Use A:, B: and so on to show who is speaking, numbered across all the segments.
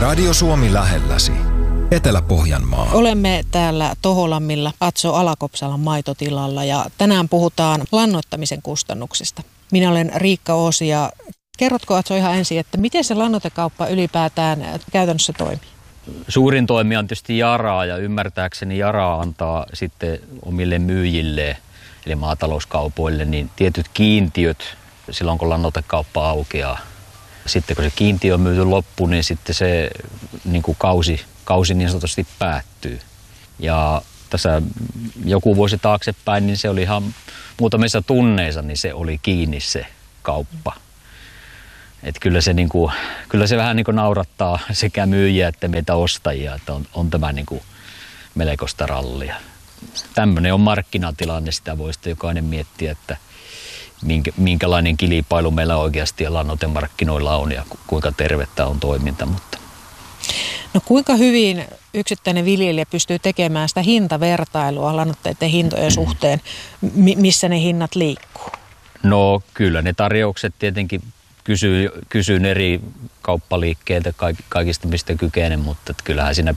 A: Radio Suomi lähelläsi. Etelä-Pohjanmaa.
B: Olemme täällä Toholammilla Atso Alakopsalan maitotilalla ja tänään puhutaan lannoittamisen kustannuksista. Minä olen Riikka Oosi ja kerrotko Atso ihan ensin, että miten se lannoitekauppa ylipäätään käytännössä toimii?
C: Suurin toimija on tietysti Yara ja ymmärtääkseni Yara antaa sitten omille myyjille eli maatalouskaupoille niin tietyt kiintiöt silloin kun lannoitekauppa aukeaa. Sitten kun se kiintiö on myyty loppuun, niin sitten se niin kuin kausi niin sanotusti päättyy. Ja tässä joku vuosi taaksepäin, niin se oli ihan muutamissa tunneissa, niin se oli kiinni se kauppa. Et kyllä se vähän niin kuin naurattaa sekä myyjiä että meitä ostajia, että on tämä niin kuin melkoista rallia. Tämmöinen on markkinatilanne, sitä voi sitten jokainen miettiä, että minkälainen kilpailu meillä oikeasti lannoitemarkkinoilla on ja kuinka tervettä on toiminta.
B: No kuinka hyvin yksittäinen viljelijä pystyy tekemään sitä hintavertailua lannoitteiden hintojen suhteen, missä ne hinnat liikkuu?
C: No kyllä ne tarjoukset tietenkin kysyy eri kauppaliikkeiltä kaikista mistä kykenen, mutta kyllähän siinä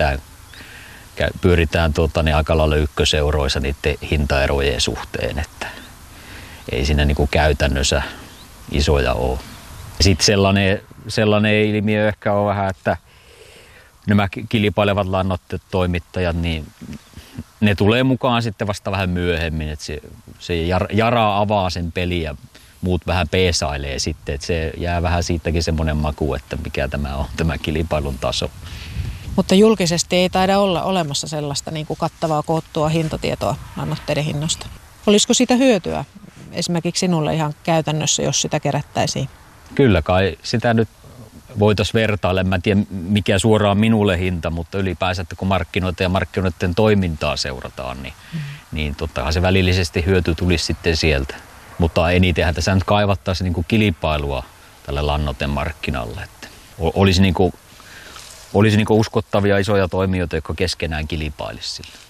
C: pyöritään aika lailla ykköseuroissa niiden hintaerojen suhteen, että ei siinä niin kuin käytännössä isoja ole. Sitten sellainen ilmiö ehkä on vähän, että nämä kilpailevat lannoitetoimittajat, niin ne tulee mukaan sitten vasta vähän myöhemmin, että se Yara avaa sen pelin ja muut vähän peesailee sitten, että se jää vähän siitäkin semmoinen maku, että mikä tämä on, tämä kilpailun taso.
B: Mutta julkisesti ei taida olla olemassa sellaista niin kuin kattavaa koottua hintatietoa lannoitteiden hinnoista. Olisiko siitä hyötyä esimerkiksi sinulle ihan käytännössä, jos sitä kerättäisiin?
C: Kyllä kai sitä nyt voitaisiin vertailla. En tiedä mikä suoraan minulle hinta, mutta ylipäänsä, että kun markkinoita ja markkinoiden toimintaa seurataan, niin tottahan se välillisesti hyöty tulisi sitten sieltä. Mutta enitenhän tässä nyt kaivattaisiin niin kuin kilpailua tälle lannoitemarkkinalle. Että olisi niin kuin uskottavia isoja toimijoita, jotka keskenään kilpailisivat sillä.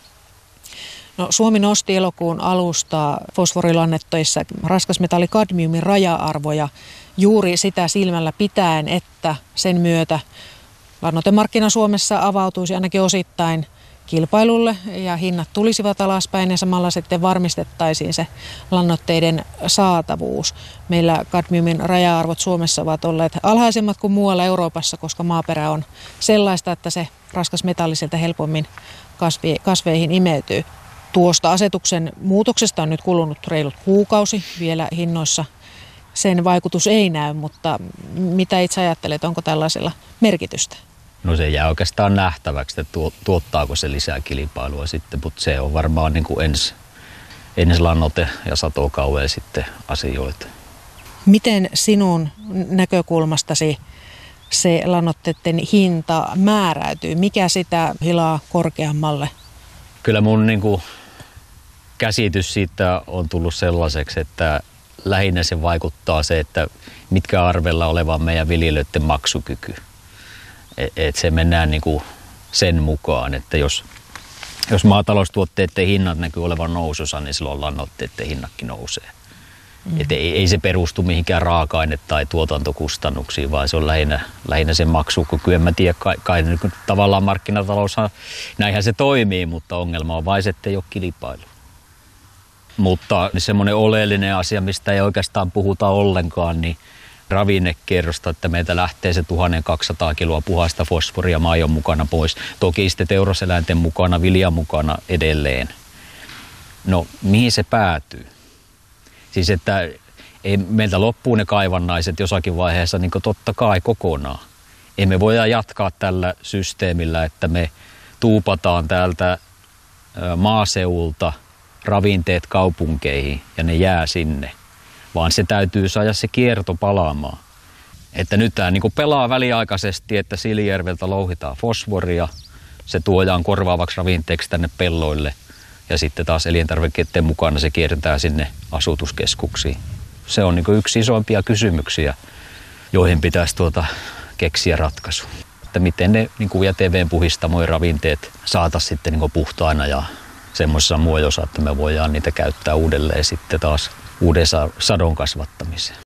B: No, Suomi nosti elokuun alusta fosforilannettoissa raskasmetalli kadmiumin raja-arvoja juuri sitä silmällä pitäen, että sen myötä lannoitemarkkina Suomessa avautuisi ainakin osittain kilpailulle ja hinnat tulisivat alaspäin ja samalla sitten varmistettaisiin se lannoitteiden saatavuus. Meillä kadmiumin raja-arvot Suomessa ovat olleet alhaisemmat kuin muualla Euroopassa, koska maaperä on sellaista, että se raskasmetalli sieltä helpommin kasveihin imeytyy. Tuosta asetuksen muutoksesta on nyt kulunut reilut kuukausi. Vielä hinnoissa sen vaikutus ei näy, mutta mitä itse ajattelet, onko tällaisella merkitystä?
C: No se jää oikeastaan nähtäväksi, että tuottaako se lisää kilpailua sitten, mutta se on varmaan niin kuin ensi lannoite- ja satokauden sitten asioita.
B: Miten sinun näkökulmastasi se lannoitteiden hinta määräytyy? Mikä sitä hilaa korkeammalle?
C: Kyllä mun niin kuin käsitys siitä on tullut sellaiseksi, että lähinnä se vaikuttaa se, että mitkä arvella olevan meidän viljelijöiden maksukyky. Että se mennään niin kuin sen mukaan, että jos maataloustuotteiden hinnat näkyy olevan nousussa, niin silloin lannoitteiden hinnatkin nousee. Että ei se perustu mihinkään raaka-aine- tai tuotantokustannuksiin, vaan se on lähinnä sen maksukyky. En mä tiedä, kai tavallaan markkinataloushan, näinhän se toimii, mutta ongelma on vain se, että ei ole kilpailu. Mutta semmoinen oleellinen asia, mistä ei oikeastaan puhuta ollenkaan, niin ravinnekerrosta, että meiltä lähtee se 1200 kiloa puhasta fosforia maidon mukana pois. Toki sitten teuraseläinten mukana, viljan mukana edelleen. No, mihin se päätyy? Siis, että ei meiltä loppuu ne kaivannaiset jossakin vaiheessa niin totta kai kokonaan. Emme voida jatkaa tällä systeemillä, että me tuupataan täältä maaseulta ravinteet kaupunkeihin ja ne jää sinne. Vaan se täytyy saada se kierto palaamaan. Että nyt tämä niin pelaa väliaikaisesti, että Siilijärveltä louhitaan fosforia, se tuodaan korvaavaksi ravinteeksi tänne pelloille ja sitten taas elintarvikkeiden mukana se kiertää sinne asutuskeskuksiin. Se on niin yksi isoimpia kysymyksiä, joihin pitäisi keksiä ratkaisu. Että miten ne niin jäteveen puhistamojen ravinteet saataisiin sitten niin puhtaina ja semmoisessa muodossa, että me voidaan niitä käyttää uudelleen sitten taas uuden sadon kasvattamiseen.